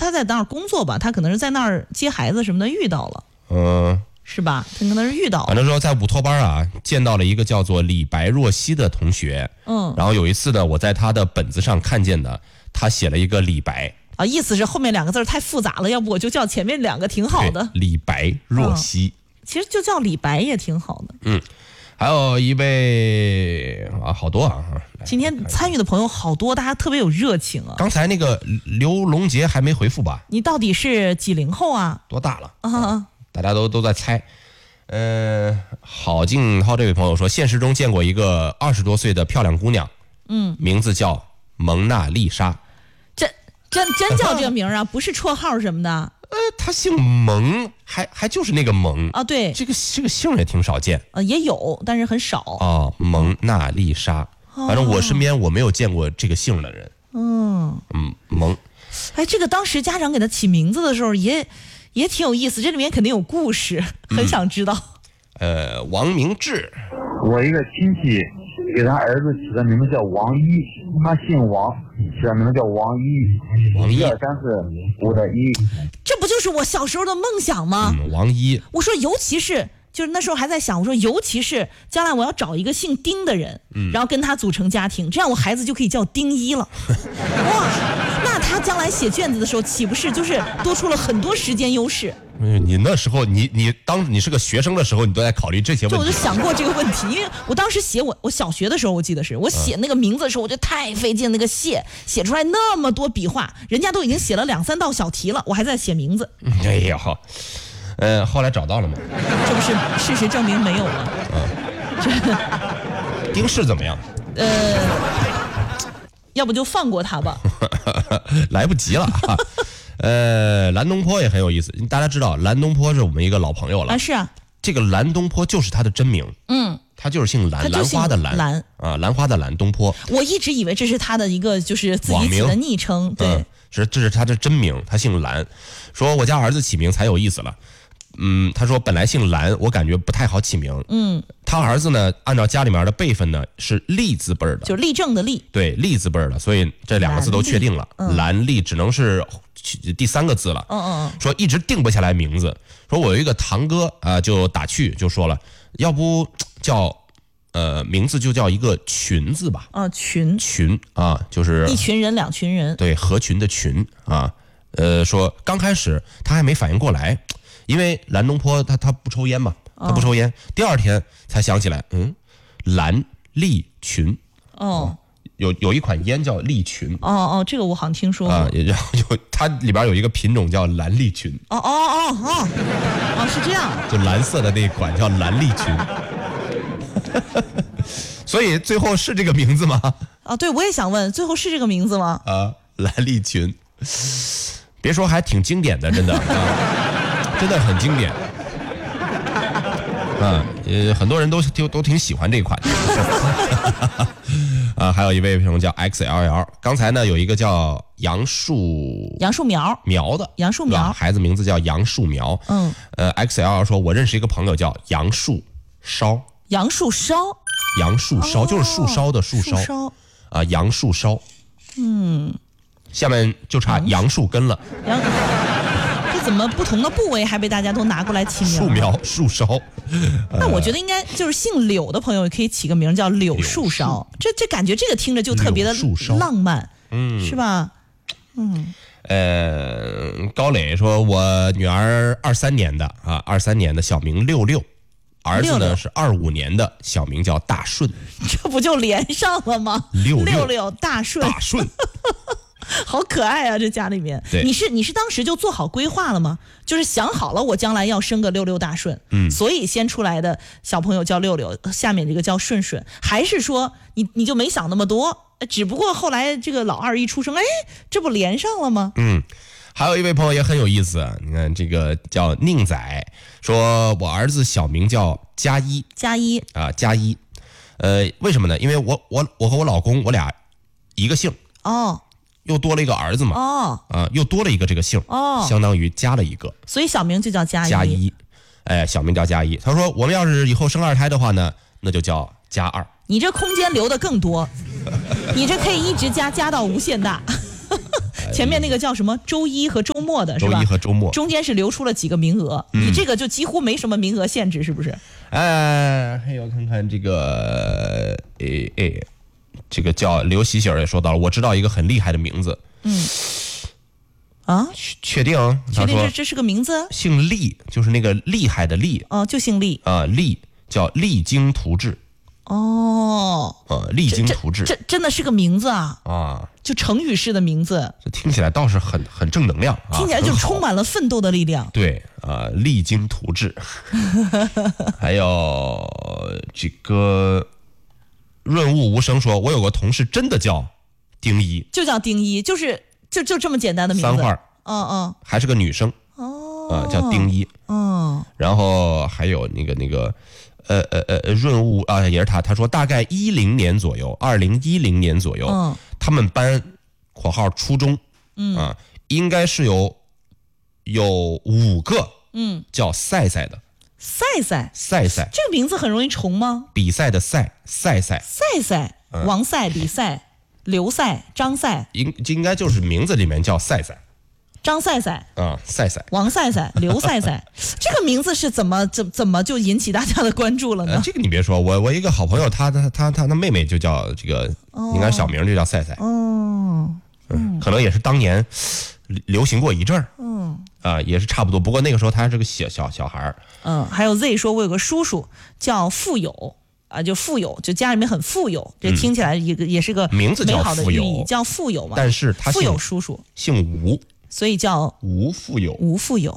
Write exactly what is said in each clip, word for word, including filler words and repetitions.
他在那儿工作吧，他可能是在那儿接孩子什么的遇到了， 嗯， 是吧？他可能是遇到了。 反正说在午托班啊，见到了一个叫做李白若曦的同学， 嗯， 然后有一次呢，我在他的本子上看见的，他写了一个李白。 啊，意思是后面两个字太复杂了，要不我就叫前面两个挺好的。 李白若曦、 嗯，其实就叫李白也挺好的。 嗯，还有一位啊，好多啊。 今天参与的朋友好多，大家特别有热情啊。 刚才那个刘龙杰还没回复吧？ 你到底是几零后啊？ 多大了？ 啊， 大家都都在猜。呃，郝静涛这位朋友说，现实中见过一个二十多岁的漂亮姑娘，嗯，名字叫蒙娜丽莎。 这真真叫这个名啊？不是绰号什么的？ 呃，她姓蒙，还还就是那个蒙啊？对， 这个这个姓也挺少见。 呃，也有，但是很少。 哦，蒙娜丽莎，反正我身边我没有见过这个姓的人。 嗯嗯，蒙。 哎，这个当时家长给他起名字的时候也也挺有意思，这里面肯定有故事，很想知道。 嗯、呃，王明志， 我一个亲戚给他儿子起的名字叫王一，他姓王，起的名字叫王一， 王一， 一二三四五的一， 这不就是我小时候的梦想吗？ 嗯，王一， 我说，尤其是。就是那时候还在想，我说尤其是将来我要找一个姓丁的人，嗯、然后跟他组成家庭，这样我孩子就可以叫丁一了。哇，那他将来写卷子的时候，岂不是就是多出了很多时间优势？ 嗯，你那时候你你当你是个学生的时候，你都在考虑这些问题。 就我就想过这个问题，因为我当时写我我小学的时候，我记得是我写那个名字的时候，我觉得太费劲，那个写写出来那么多笔画，人家都已经写了两三道小题了，我还在写名字。 哎呀，呃，后来找到了吗？ 这不是事实证明没有了。 嗯，丁氏怎么样？ 呃，要不就放过他吧。 来不及了啊。呃，蓝东坡也很有意思，大家知道蓝东坡是我们一个老朋友了啊，是啊， 这个蓝东坡就是他的真名， 嗯， 他就是姓蓝，兰花的兰， 兰啊，兰花的兰东坡。 我一直以为这是他的一个就是自己起的昵称，对， 嗯、是这是他的真名，他姓蓝。说我家儿子起名才有意思了。嗯，他说本来姓蓝，我感觉不太好起名。嗯，他儿子呢，按照家里面的辈分呢，是立字辈的， 就是立正的立， 对，立字辈的，所以这两个字都确定了，蓝、嗯、蓝立只能是第三个字了。 嗯嗯嗯， 说一直定不下来名字。说我有一个堂哥啊、呃，就打趣就说了，要不叫呃名字就叫一个群字吧。 啊，群群啊，就是一群人两群人， 对，合群的群啊。呃，说刚开始他还没反应过来。因为蓝东坡他他不抽烟嘛，他不抽烟，哦、第二天才想起来，嗯，蓝利群， 哦， 有有一款烟叫利群， 哦哦，这个我好像听说过， 啊，然后就它里边有一个品种叫蓝利群， 哦哦哦哦，哦是这样， 就蓝色的那一款叫蓝利群，所以最后是这个名字吗？ 啊，对，我也想问，最后是这个名字吗？ 啊，蓝利群，别说还挺经典的，真的。啊真的很经典，啊，呃，很多人都都都挺喜欢这一款的，啊，还有一位朋友叫 X L L， 刚才呢有一个叫杨树杨树苗苗的杨树苗， 孩子名字叫杨树苗，嗯，呃 ，X L L 说，我认识一个朋友叫杨树烧， 杨树烧， 杨树烧、哦、就是树烧的树烧， 烧啊，杨树烧，嗯，下面就差杨树根了， 杨。怎么不同的部位还被大家都拿过来起名？ 树苗、树梢。 那我觉得应该就是姓柳的朋友可以起个名叫柳树梢，这这感觉这个听着就特别的浪漫，嗯，是吧？嗯。 呃，高磊说，我女儿二三年的啊，二三年的小名六六，儿子呢是二五年的小名叫大顺， 这不就连上了吗？ 六六六大顺， 大顺。 好可爱啊！这家里面，你是你是当时就做好规划了吗？就是想好了，我将来要生个六六大顺，嗯，所以先出来的小朋友叫六六，下面这个叫顺顺，还是说你你就没想那么多？只不过后来这个老二一出生，哎，这不连上了吗？ 嗯，还有一位朋友也很有意思，你看这个叫宁仔，说我儿子小名叫加一， 加一啊，加一，呃，为什么呢？因为我我我和我老公我俩一个姓哦。 又多了一个儿子嘛， 哦， 啊，又多了一个这个姓， 哦， 相当于加了一个， 所以小名就叫加一。 加一，哎，小名叫加一。他说，我们要是以后生二胎的话呢，那就叫加二。 你这空间留的更多，你这可以一直加加到无限大。 前面那个叫什么周一和周末的是吧？ 周一和周末， 中间是留出了几个名额，嗯、你这个就几乎没什么名额限制，是不是？ 哎，还有看看这个，诶诶，这个叫刘喜喜儿也说到了，我知道一个很厉害的名字。 嗯。啊？ 确定？ 确定这这是个名字？ 姓厉，就是那个厉害的厉。 哦，就姓厉啊，厉叫励精图治。 哦， 呃，励精图治， 这真的是个名字啊！ 啊， 就成语式的名字， 这听起来倒是很很正能量，啊、 听起来就充满了奋斗的力量。 对啊，励精图治。还有这个润物无声说，我有个同事真的叫丁一， 就叫丁一，就是就就这么简单的名字。 三画， 嗯嗯， 还是个女生。 哦， 啊，叫丁一。 嗯， 然后还有那个那个。呃呃呃，润物啊，也是他。他说大概一零年左右，二零一零年左右， 嗯， 他们班（括号初中） 嗯啊，应该是有有五个嗯叫赛赛的。 赛赛赛赛， 这个名字很容易重吗？ 比赛的赛，赛赛赛赛， 嗯、 王赛、李赛、刘赛、张赛， 应应该就是名字里面叫赛赛。 张赛赛啊，赛赛， 王赛赛，刘赛赛，这个名字是怎么怎怎么就引起大家的关注了呢？ 呃、这个你别说，我我一个好朋友，他他他他他妹妹就叫这个，哦、应该小名就叫赛赛。 哦， 嗯，可能也是当年流行过一阵儿。 嗯， 啊，也是差不多，不过那个时候他是个小小小孩儿。 嗯，还有 Z 说，我有个叔叔叫富有。啊，就富有，就家里面很富有，这听起来一个、嗯、也是个名字叫富有， 叫富有嘛。 但是他富有叔叔姓吴， 所以叫吴富有。 吴富有。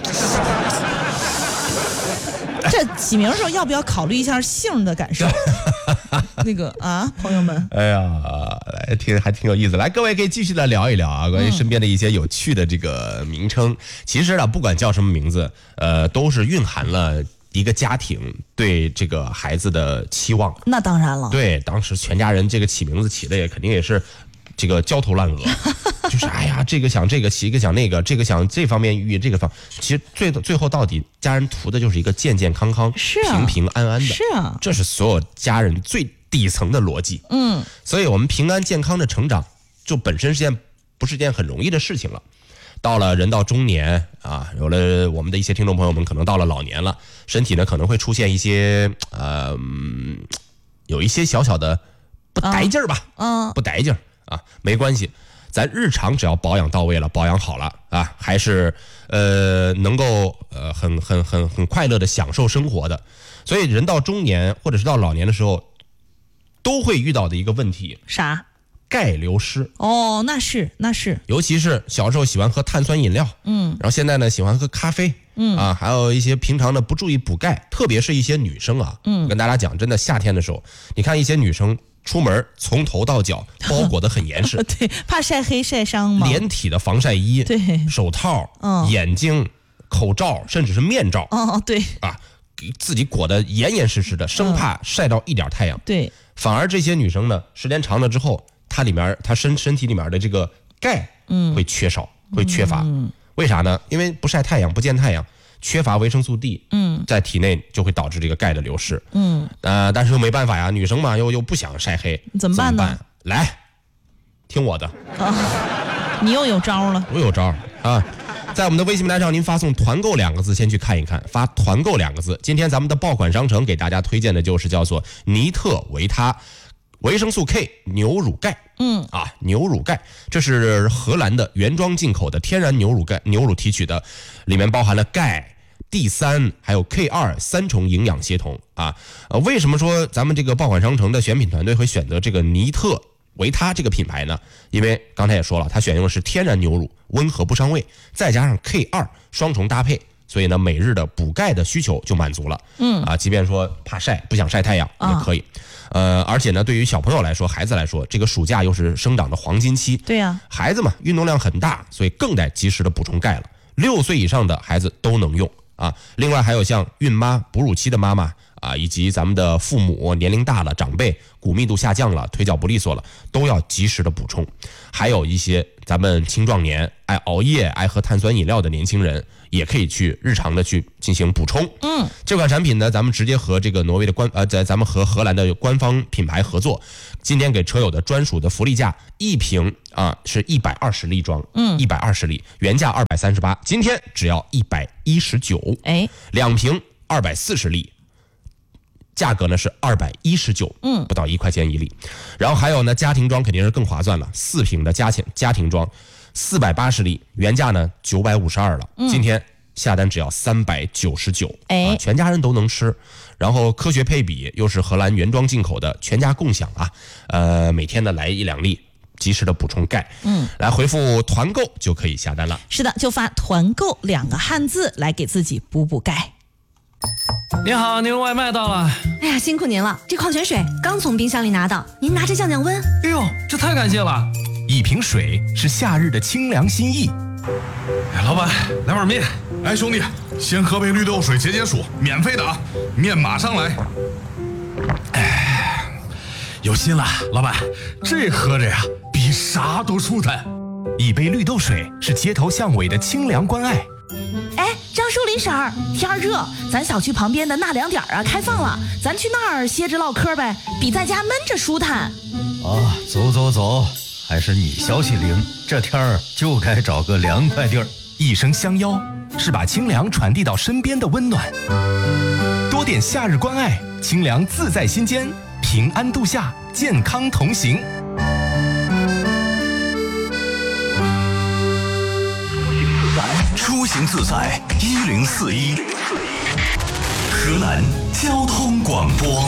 这起名的时候要不要考虑一下姓的感受？那个啊，朋友们， 哎呀，来听还挺有意思。来，各位可以继续来聊一聊啊，关于身边的一些有趣的这个名称。嗯、其实啊，不管叫什么名字，呃，都是蕴含了一个家庭对这个孩子的期望。 那当然了。对， 当时全家人这个起名字起的也肯定也是这个焦头烂额，就是哎呀，这个想这个，一个想那个，这个想这方面寓这个方，其实最最后到底家人图的就是一个健健康康、 是啊、 平平安安的。 是啊， 这是所有家人最底层的逻辑。 嗯， 所以我们平安健康的成长，就本身是件不是件很容易的事情了。到了人到中年啊，有了我们的一些听众朋友们，可能到了老年了，身体呢可能会出现一些呃，有一些小小的不带劲儿吧， 嗯， 不带劲儿啊，没关系，咱日常只要保养到位了，保养好了啊，还是呃能够呃很很很很快乐的享受生活的。所以人到中年或者是到老年的时候，都会遇到的一个问题， 啥？ 钙流失。 哦，那是那是， 尤其是小时候喜欢喝碳酸饮料， 嗯， 然后现在呢喜欢喝咖啡， 嗯啊，还有一些平常的不注意补钙，特别是一些女生啊， 嗯， 跟大家讲，真的夏天的时候，你看一些女生出门从头到脚包裹得很严实， 对，怕晒黑晒伤嘛， 连体的防晒衣， 对， 手套， 嗯， 眼睛、口罩，甚至是面罩， 哦，对， 啊，给自己裹得严严实实的，生怕晒到一点太阳， 对， 反而这些女生呢，时间长了之后，它里面它身身体里面的这个钙，嗯，会缺少，会缺乏， 嗯， 为啥呢？因为不晒太阳，不见太阳，缺乏维生素 D， 嗯，在体内就会导致这个钙的流失， 嗯， 呃，但是又没办法呀，女生嘛，又又不想晒黑， 怎么办呢？ 怎么办？来，听我的， 啊，你又有招了， 我有招啊。在我们的微信平台上，您发送团购两个字，先去看一看，发团购两个字。今天咱们的爆款商城给大家推荐的就是叫做尼特维他维生素 K 牛乳钙。 嗯啊，牛乳钙，这是荷兰的原装进口的天然牛乳钙，牛乳提取的，里面包含了钙、D 三还有 K 二三重营养协同啊。呃，为什么说咱们这个爆款商城的选品团队会选择这个尼特维他这个品牌呢？因为刚才也说了，它选用的是天然牛乳，温和不伤胃，再加上 K 二双重搭配，所以呢，每日的补钙的需求就满足了。 嗯啊，即便说怕晒，不想晒太阳也可以。啊呃，而且呢，对于小朋友来说，孩子来说，这个暑假又是生长的黄金期。 对呀、啊， 孩子嘛，运动量很大，所以更得及时的补充钙了。六岁以上的孩子都能用啊。另外还有像孕妈、哺乳期的妈妈啊，以及咱们的父母年龄大了，长辈骨密度下降了，腿脚不利索了，都要及时的补充。还有一些咱们青壮年爱熬夜、爱喝碳酸饮料的年轻人，也可以去日常的去进行补充。 嗯， 这款产品呢，咱们直接和这个挪威的官呃，在咱们和荷兰的官方品牌合作，今天给车友的专属的福利价，一瓶啊是一百二十粒装，嗯，一百二十粒，原价二百三十八，今天只要一百一十九， 哎， 两瓶二百四十粒。价格呢是二百一十九， 嗯， 不到一块钱一粒。然后还有呢，家庭装肯定是更划算了，四瓶的家庭家庭装，四百八十粒，原价呢九百五十二了，嗯，今天下单只要三百九十九， 哎、 啊，全家人都能吃。然后科学配比，又是荷兰原装进口的，全家共享啊，呃，每天呢来一两粒。及时的补充钙， 嗯， 来回复团购就可以下单了。 是的，就发团购两个汉字来给自己补补钙。 您好，您的外卖到了。 哎呀，辛苦您了，这矿泉水刚从冰箱里拿到，您拿着降降温。 哎呦，这太感谢了！ 一瓶水是夏日的清凉心意。 哎，老板，来碗面。 哎，兄弟，先喝杯绿豆水解解暑，免费的啊，面马上来。哎，有心了，老板，这喝着呀，比啥都舒坦。 一杯绿豆水是街头巷尾的清凉关爱。 哎，张淑林婶儿，天儿热，咱小区旁边的纳凉点啊开放了，咱去那儿歇着唠嗑呗，比在家闷着舒坦。 啊，走走走，还是你消息灵，这天儿就该找个凉快地儿。 一声相邀，是把清凉传递到身边的温暖。多点夏日关爱，清凉自在心间，平安度夏，健康同行。 出行自在一零四一，河南交通广播。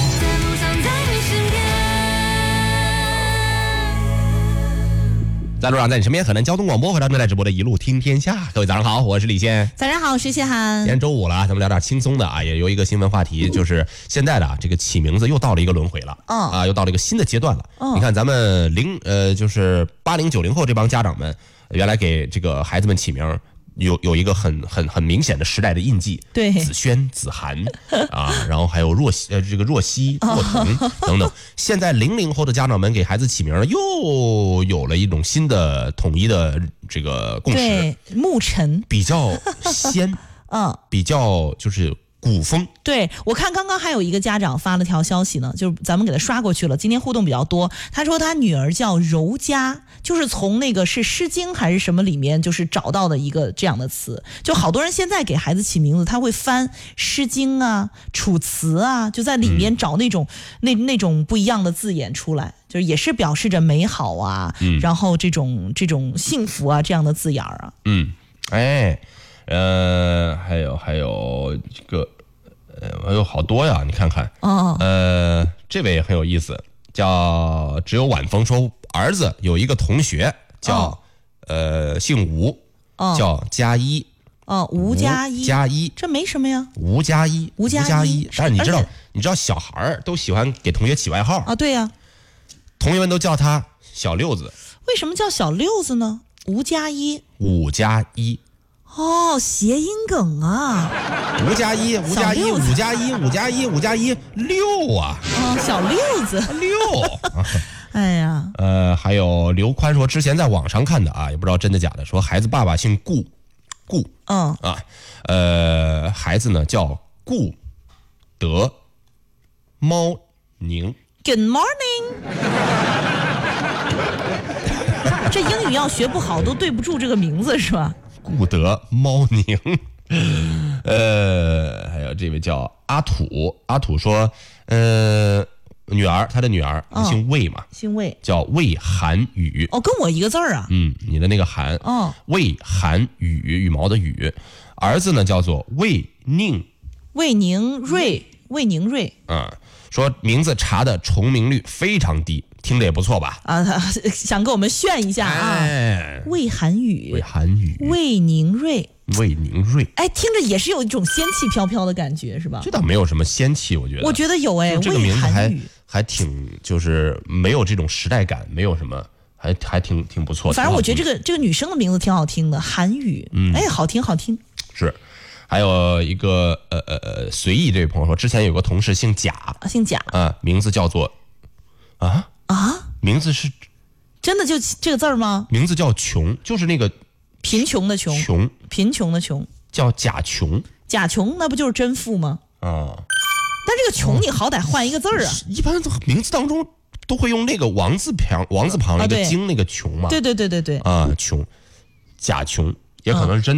在路上，在你身边，河南交通广播和咱们在直播的一路听天下。各位早上好，我是李现。 早上好，我是谢涵。 今天周五了，咱们聊点轻松的啊，也有一个新闻话题，就是现在的啊，这个起名字又到了一个轮回了， 嗯、 啊，又到了一个新的阶段了。 嗯、 你看咱们零呃，就是八零九零后这帮家长们，原来给这个孩子们起名。有有一个很很很明显的时代的印记， 对， 子轩、子涵啊，然后还有若曦呃这个若曦、若彤等等。现在零零后的家长们给孩子起名又有了一种新的统一的这个共识， 对，牧尘比较仙， 嗯， 比较就是古风。 对，我看刚刚还有一个家长发了条消息呢，就是咱们给他刷过去了，今天互动比较多。他说他女儿叫柔嘉，就是从那个是《诗经》还是什么里面就是找到的一个这样的词。就好多人现在给孩子起名字，他会翻《诗经》啊、《楚辞》啊，就在里面找那种、嗯、那那种不一样的字眼出来，就是也是表示着美好啊，嗯、然后这种这种幸福啊这样的字眼啊。 嗯，哎。呃，还有还有这个，呃，有好多呀，你看看， 哦， 呃，这位也很有意思，叫只有晚风说儿子有一个同学叫、哦、呃姓吴， 哦、 叫加一， 哦，吴加一， 加一， 这没什么呀， 吴加一， 吴加一， 但是你知道，你知道小孩都喜欢给同学起外号啊，对呀， 同学们都叫他小六子， 为什么叫小六子呢？吴加一， 五加一。 哦，谐音梗啊！ 五加一，五加一，五加一，五加一，五加一，六啊！ 哦，小六子， 六。 哎呀， 呃，还有刘宽说，之前在网上看的啊，也不知道真的假的，说孩子爸爸姓顾，顾， 嗯啊，呃，孩子呢叫顾德猫宁。 Good morning。这英语要学不好都对不住这个名字是吧？ 顾德猫宁，呃，还有这位叫阿土，阿土说，呃，女儿，他的女儿、哦、姓魏嘛， 姓魏， 叫魏涵雨。 哦，跟我一个字儿啊。 嗯，你的那个涵， 哦， 魏涵雨，羽毛的羽。儿子呢叫做魏宁， 魏宁瑞，魏宁瑞。 嗯，说名字查的重名率非常低。听着也不错吧？ 啊，想跟我们炫一下啊！ 哎、 魏涵宇， 魏涵宇， 魏宁瑞， 魏宁瑞， 哎，听着也是有一种仙气飘飘的感觉，是吧？ 这倒没有什么仙气，我觉得。 我觉得有哎， 这个名字还还挺，就是没有这种时代感，没有什么，还还挺挺不错的。 反正我觉得这个这个女生的名字挺好听的，涵宇，嗯，哎，好听好听。 是。 还有一个呃呃呃随意这位朋友说，之前有个同事姓贾， 啊、姓贾啊，名字叫做啊啊， 名字是真的就这个字儿吗？ 名字叫穷，就是那个贫穷的穷， 穷， 贫穷的穷， 叫贾穷。 贾穷那不就是真富吗？ 啊， 但这个穷你好歹换一个字儿啊。 一般名字当中都会用那个王字旁，王字旁那个京那个穷嘛。 对对对对对。 啊，穷，贾穷也可能是真。